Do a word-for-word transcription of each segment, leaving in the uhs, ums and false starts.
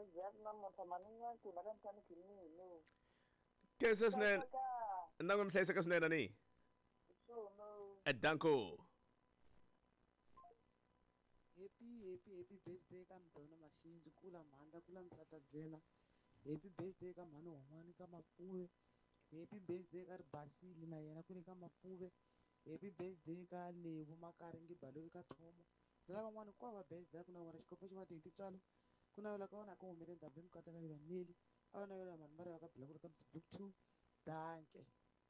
Kesa swinene na n'wi mi hlayiseka swinene ni Danko. Happy happy happy birthday ka Mdona Mashinji kula mhandla kula mhlahla byela. Happy birthday ka mhani wun'wani ka Mapuve. Happy birthday ka Ribasile na yena kule ka Mapuve. Happy birthday ka Lebu Makaringi Baloyi ka Thomo. Lava van'wani ku va birthday ku na vona xikopo xi va ti titswalo. Ku na la ka vona ka humele ndhambi mukata ka Ivaneli. A vona yona mani mara ka Blackwood ka Book two. Danke.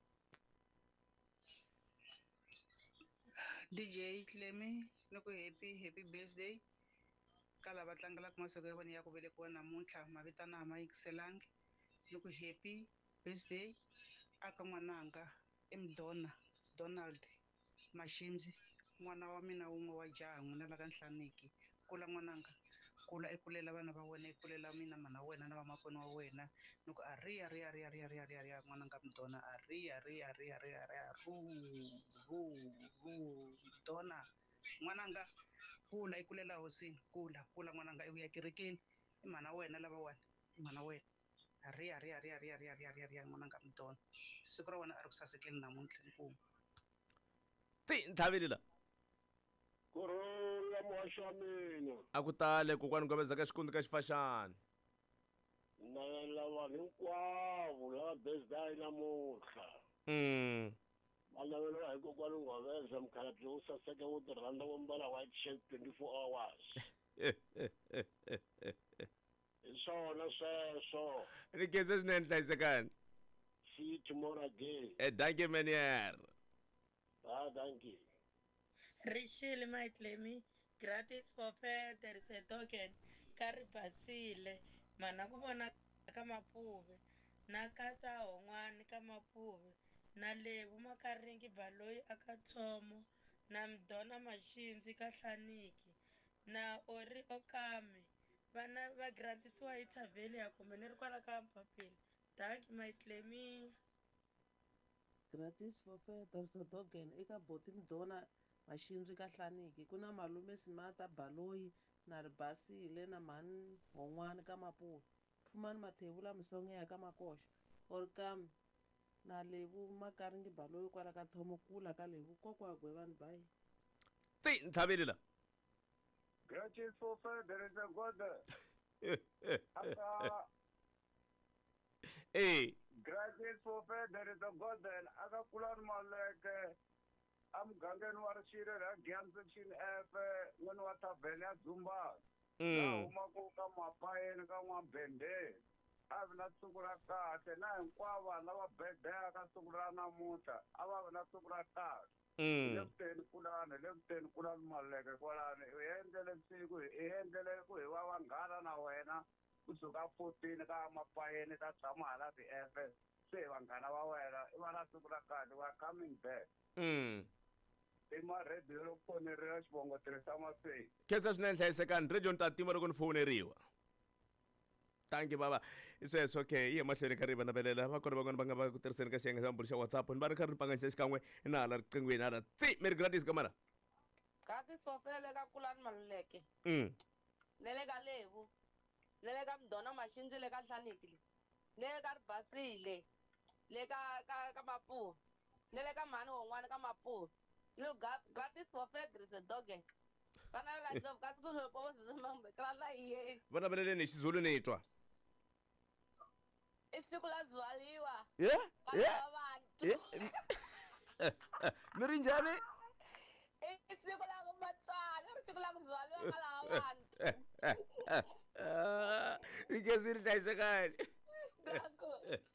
D J Clemi loko happy happy birthday ka lava tlangelaka masiku ya vona ya ku velekiwa namuntlha mavitana ma yikiselangi loko happy birthday aka n'wananga i Mdona Donald Mashindzi n'wana wa mina wun'we wa jaha n'wina la ka Nhlaniki kula n'wananga kula ekulela vana va wena ekulela mina mana wena na vamakwenu wa wena loko a ri ya ri ya ri ya ri ya ri ya ri ya ri ya n'wananga Mdona a ri ya ri ya ri ya ri ya ri ya ru ru ru Mdona n'wananga kula ekulela hosini kula kula n'wananga i vuya kerekeni i mana wena lavawani i mana wena a ri ya ri ya ri ya ri ya ri ya ri ya ri ya ri ya n'wananga Mdona siku ra wena a ri ku sasekeni namuntlha inkomu ti nthavini la Kurula moxa mina. a ku tale kokwani ngomeza ka xikundi ka xifashani Na lava hinkwavo lava birthday namuntlha. mm Valavela hi kokwani ngomeza mukhalabye wo saseka wo ti rhandza wo mbala white shirt twenty-four hours. Hi swona sweswo. ni khensa swinene hlayisekani. See you tomorrow again. e danke manier. Ah, thank you. Rishile Maitlemi, gratis for fair, there is a token, Kari Basile, mana kubona ka Mapuve, na kata onwani ka Mapuve, na Lebu Makaringi Baloyi aka Thomo, na Mdona Mashinzi ka Hlaniki, na Ori Okame, vana va gratisiwa hi Thaveli ya kumbe ni ri kwala ka Mpapila. Thank you Maitlemi. Gratis for fair, there is a token eka boti Mdona Mashinji ka Hlaniki ku na malume Smata Baloyi na Ribasile na mhani wun'wani ka Mapuve Fumani Mathebula Msonge ya ka Makoxa Orkam na Lebu Makaringi Baloyi kwala ka Thomo kula ka Lebu kokwa gwevani bye. ti nthavini la Gratis for fair, there is a God. Aka eh gratis for fair, there is a God. Aka kulan maleke. Am gangen war shire ra gyan shin F ngon wata benya zumba. Na uma ko ka mapae ka ma bende. Avna tsukura ka te na nkwa na wa bende ka tsukura na muta. Ava na tsukura ka. Lemten kulana lemten kulan maleke kulana endele siku endele ku wa wangana na wena kusuka fourteen ka mapae ni ta tsamala ti F se wangana wa wena i va na tsukura ka wa coming back. mm Ema radio lo fonera xivongo tirhisa mapei. khensa swinene hlayisekani radio ni ta tima loko ni fowuneriwa. Thank you baba. Sweswo okay hi mahlweni ka riva na velela va kona van'wana va nga va ku tirhiseni ka xiyenge xa mbulu xa WhatsApp ni va ri karhi ni panganyisa xikan'we na hala riqinghweni hala tsi mi ri gratis ka mara gratis for fele ka kulani maluleke mm ne le ka Lebu ne le ka Mdona Mashinji le ka Hlaniki ne le ka Ribasile le ka ka ka Mapuve ne le ka mhani wun'wani ka Mapuve no gratis for fair there is a dog. Vana la ndo ka ku lo po se mambe kala la ye. vana va le ni xizulu ni twa I siku la zwaliwa. yeah yeah Abantu. mi ri njhani I siku la ku matswala, i siku la ku zwaliwa ka lava abantu. ni khensi ri hlayisekani Danko.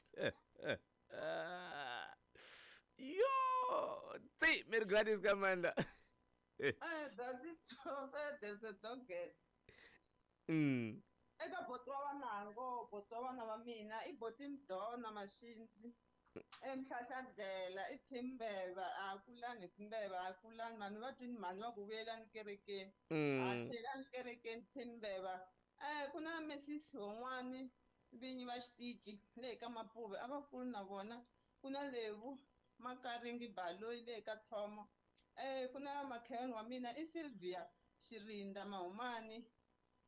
yo tsi mi ri gratis ka mandla Eh, gratis for fair, there is a token. mm Eka boti wa vanango boti wa vana va mina i boti Mdona Mashinji emhlahlandlela i Timbeva a kulani Timbeva a kulani mani va twini mani va ku vuyelani kerekeni a tlhelani kerekeni Timbeva eh ku na Messis wun'wani vinyi va xitici le ka Mapuve a va kuli na vona ku na Lebu Makaringi Baloyi le ka Thomo eh ku na makhelwani wa mina i Sylvia Xirinda Mahumani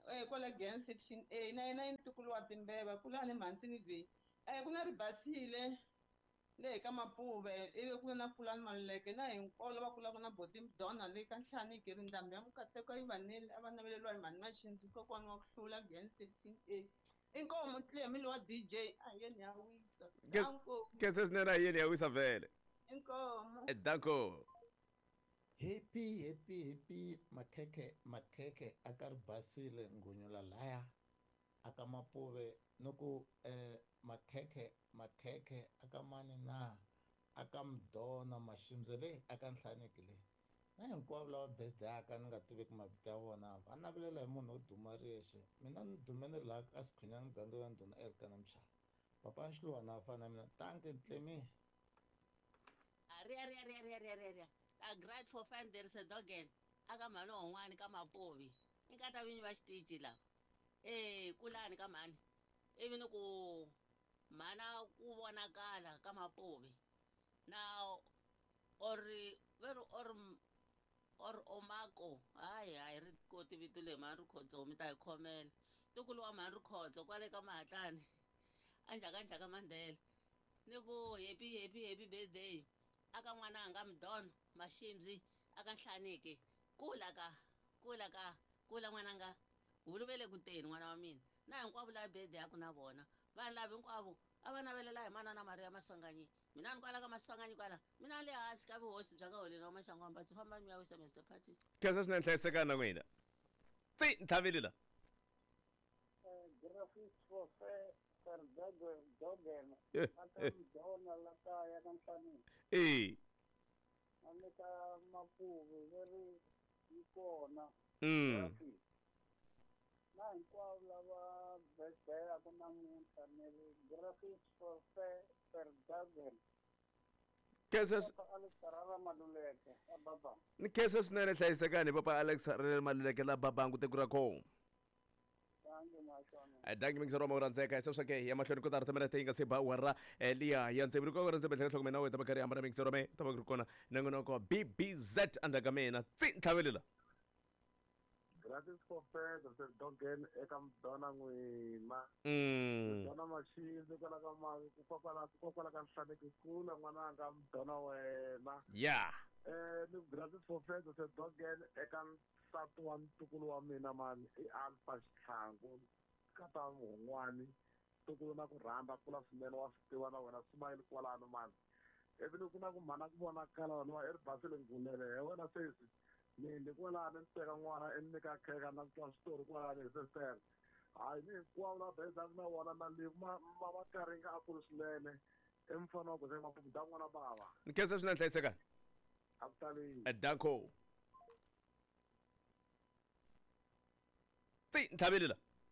eh kwala Gen section A na yena i ntukulu wa timbeva kula ni Mansini V eh ku na ri basile le ka Mapuve ivi ku na Pulani Maluleke na hinkwavo va kulaka na Boti Mdona le ka Nhlaniki ri ndhambi ya mukateko yi vanile a va naveleliwa hi mhani Maxinzi kokwana wa ku hlula Gen section A inkomo Tlemi lo wa D J a yeni ya wisa danko ke se sinena yeni ya wisa vele inkomo danko happy happy happy makhekhe makhekhe a ka ri basile ngunyula laya aka Mapuve noku eh makhekhe makhekhe aka mani na aka Mdona Maxinzi le aka Nhlaniki le na hinkwavo lava bedaka ni nga tiveki mavito ya vona va navelela hi munhu wo duma riyexe mina ni dume ni ri laha ka Sikhwinyana muganga ya Ndhuna Erika na Mchana papa Nxiluwa na afana na mina tanki Tlemi Aria, aria, aria, aria, aria, aria. A great for fan, there is a dog again. Aga mano onwani kama povi. Nikata vinyi va xitichi la. Eh, kulani kamani. Even ku mana ku vonakala kama povi. Now, or veru or or omako. Ay, ay, rit koti vitule maru khotso mita komen. Tukulu wa maru khotso kwale kama atlani. Anja kanja kama ndele. Niku happy happy happy birthday. Aka n'wana anga Mdona Maxinzi aka Nhlaniki kula ka kula ka kula n'wananga huluvele ku teni n'wana wa mina na hinkwavo lava birthday yaku na vona vanhu lava hinkwavo a va navelela hi manana Maria Masanganyi mina ni kwala ka Masanganyi kwala mina le hansi ka vuhosi bya nga holeni wa Maxangwamba byi famba mi ya wisa Mister Party kesa swinene hlayisekana n'wina tsi nthavelila graphics for fair Dogen Dogen Eh, aka eh. Mdona la kaya ka Nhlaniki eh ale ka Mapuve leri yi kona mm graphics na hinkwavo lava bedaka namuntlha ni ri graphics for fair Dogen kesa papa Alexarara Maluleke a baba ni kesa swinene hlayisekani papa Alex Rele Maluleke la babangu teku ra kona tangi mashona dangi mingisero wa maurandzeka sweswo ke ya mahlweni ko tarita mina te yi nga se ba wara liya ya ntsevu ko ra ntsevu tlhela tlhokomela we ta bakari ambana mingisero me ta bakari kona nangonoko B B Z anda ka mina tsi nthavelela graphics for fair Dogen eka Mdona n'wina mm Mdona Maxinzi kwala ka ma kokwala kokwala ka Nhlaniki kula n'wananga Mdona wena ya eh ni graphics for fair Dogen eka nsati wa ntukulu wa mina mani i Alpha Xihlangu kata Hongwani ntukulu na ku rhamba kula swinene wa swi tiva na wena Smile kwalano mani evini ku na ku mhana ku vonakala vanhu va i ri basile ngulele hi wena sesi ni ni kwalani ni teka n'wana i nyika kheka na twa switori kwalani hi sestere hayi ni hinkwavo la bezaku na vona na leyi ma ma ma karhinga a kulu swinene i mufana wa goseka Mapuve da n'wana bava ni kesa swinene hlayisekani a ku taleni danko tsi nthavelela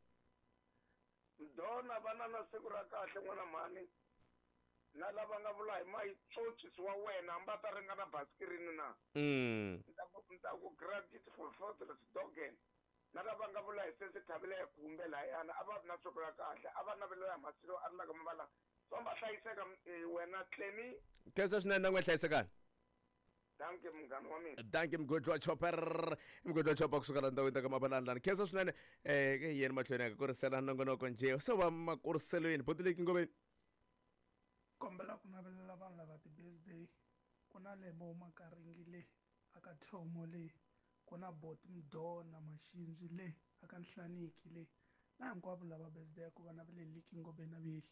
Mdona vana na siku ra kahle n'wana mhani na lava nga vula hi mayitsotsi wa wena mba ta ringana basikirini na mm nta ku grateful fortress Dogen na lava nga vula hi sesi thavile ya kumbe layana a va na siku ra kahle a va navelela hi masilo a ri laka mavala famba hlayiseka wena Tlemi kesa swinene na n'we hlayisekani danke munghana wa mina danki mgodi wa chopper mgodi wa chopper kusuka la ndhawini ta ka Mabalandlani kesa swinene eh ke yeni mahlweni ya ka kurisela nongonoko nje se va makuriselweni botileki ngomeni kombela ku navelela vanhu lava ti-birthday ku na Lebo Makaringi le aka Thomo le ku na Boti Mdona Maxinzi le aka Nhlaniki le na hinkwavo lava birthday ku va naveleleki ngomeni na vihli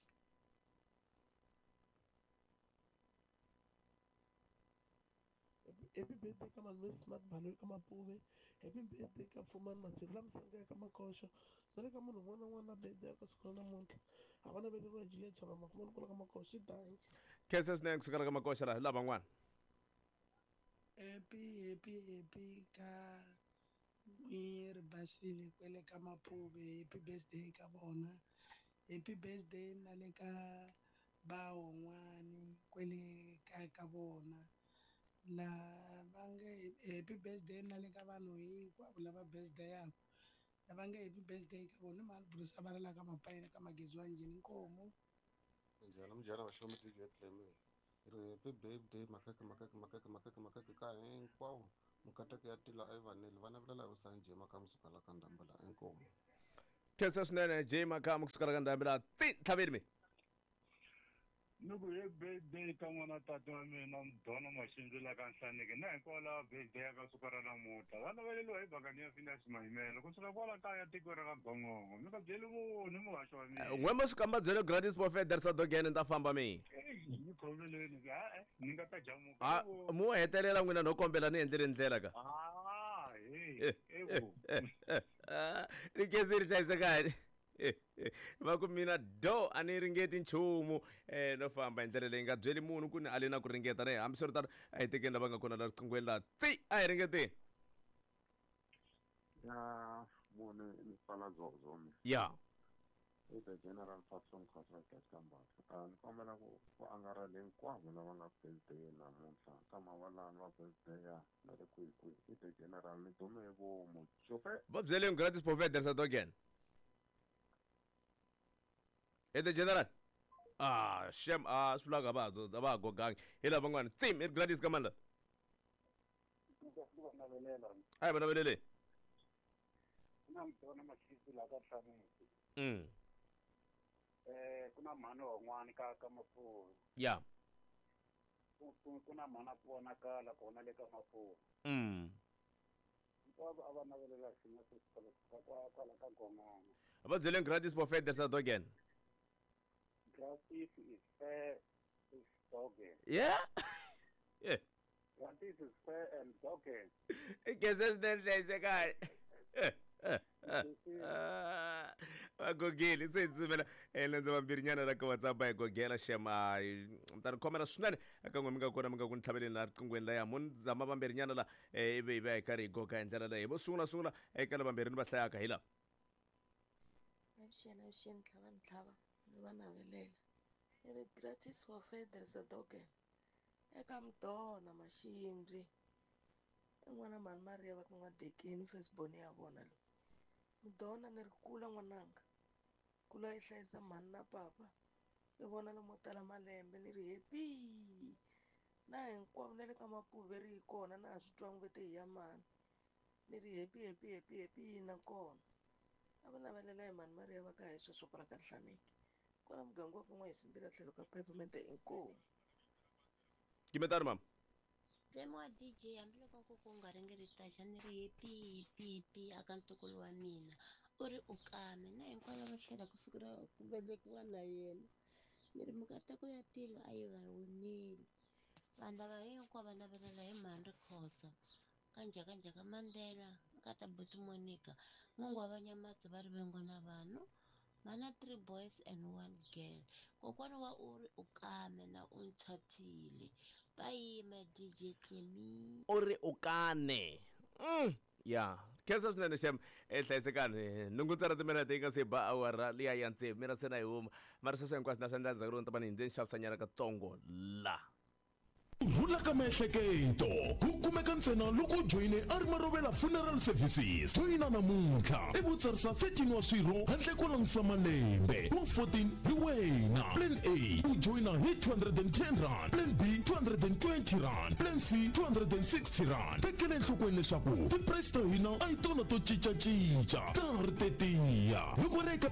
happy birthday ka mani Smart Mbalweni ka Mapuve happy birthday ka Pfumani Matsiko la Msangaya ka Makosho na le ka munhu un'wana na un'wana na birthday ka siku ra namuntlha a va naveleriwa Juliet Chava Mafumani kula ka Makosho danki kesa swinene kusuka la ka Makosha la lavan'wana happy happy happy ka n'wi ri basile kwele ka Mapuve happy birthday ka vona happy birthday na le ka Bahongwani kwele kaya ka vona la va nge happy birthday na le ka vanhu hinkwavo lava birthday yako lava nge happy birthday ka vona mali Bruce a va ri la ka Mapayeni ka Magezi wa Njhini Nkomo Njhana mjhana vashomi D J Tlemi ri happy birthday makeke makeke makeke makeke makeke ka hinkwavo mukateko ya tila a yi vanile va navelela hi Vusanjema ka Msuka la ka Ndambala enkomo khensa swinene J Makama kusukela ka ndhambi laha tsi tlhaveni mi Nuku ye birthday ka n'wana tata wa mina Mdona Mashinji la ka Nhlaneki na hinkwala birthday ya ka suka ra namuntlha vana va leliwa hi bakani ya Phineas Mahimela kusuka kwala kaya tiko ra ka Gongongo mi ka byeli voni muhaxo wa mina n'we masikamba byele Gladys Buffet Derisa Dogen ni ta famba mi mi khomeleni ha ni nga ta jamuka ah mu hetelela n'wina no kombela ni endlele ndlela ka ah hey evo ni kesi ri hlayisekani va ku mina do a ni ringeti nchumu eh no famba hi ndlela leyi nga byeli munhu ku ni a le na ku ringeta ne hambi swi ri tano a hi tekeni lava nga kona la riqinghweni laha tsi a hi ringeteni ya munhu ni fala zozomi ya i the general person contract kambata ni kombela ku ku angarhela hinkwavo lava nga birthday namuntlha ka mavalani va birthday ya na le kwikwi i the general ni dume hi vomu xofe va byeleni Gladys Buffet Derisa Dogen e the general ah shem ah swulaga ba ba gogang hela van'wana tsim e Gladys ka manda ai bana velele na Mdona Mashinji la ka Nhlaneki mm eh kuna mhani wan'wana ka ka Mapuve ya kuna mhana vonakala kona le ka Mapuve mm baba ava navelela xin'we xikolo kwa kwala ka Gongongo va byeleni Gladys Buffet Derisa Dogen Gladys is fair is Dogen yeah yeah Gladys is fair and Dogen kesi swinene hlayisekani agogeli se tsimela elenze vambirinyana ra ka WhatsApp hi gogela shema mi ta ni khomela swinene eka n'we mi nga kona mi nga ku ni tlhaveleni laha riqinghweni laya mu ni zama vambirinyana la ivi hi va hi karhi hi goga hi ndlela leyi vo sungula sungula eka lava vambirhi ni va hlayaka hi laha avuxeni avuxeni tlhava ni tlhava mi va navelela i ri Gladys Buffet Derisa Dogen eka Mdona Mashinji i n'wana mhani Maria va ku nga dekeni firstborn ya vona lo Mdona ni ri kula n'wananga kula yi hlayisa mhani na papa i vona lomo tala malembe ni ri happy na hinkwavo na le ka Mapuve ri yi kona na ha swi twa nguvete hi ya mani ni ri happy happy happy happy na kona a va navelela hi mhani Maria va ka hi sweswo kwala ka Nhlaneki kona muganga wa kun'we hi sindzela tlhelo ka pavement inkomu kimetani mama Remo wa D J handle ko ku nga ringeri taxa ni ri happy happy aka ntukulu wa mina u ri u kame na hinkwavo va hlela ku siku ra ku velekiwa na yena ni ri mukateko ya tilo a yi nga winili vanhu lava hinkwavo va navelela hi mhani Rikhotso ka njhaka njhaka Mandela ka ta buti Monica n'wangu wa Vanyamadzi va ri vengo na vanhu mana three boys and one girl kokwani wa u ri u kame na u ntshwathile va yime D J Clemi u ri u kane mm ya khensa swinene shem e hlayisekani nungutsa ra timinete yi nga se ba awara liya ya ntsevu mina se na hi huma mara sweswo hinkwaswo na swi endla ndzhaku ro ni ndzi ni xavisanyana katsongo la rhula ka miehleketo ku kumeka ntsena loko joyine Arimarovela Funeral Services joyina namuntlha i ku tsarisa thirteen wa swirho handle ko langutisa malembe wa fourteen hi wena plan A u joyina hi two hundred ten rand plan B two hundred twenty rand plan C two hundred sixty rand tekele enhlokweni leswaku ti-price ta hina a hi tona to cincacinca ta ha ri tetiya loko ri eka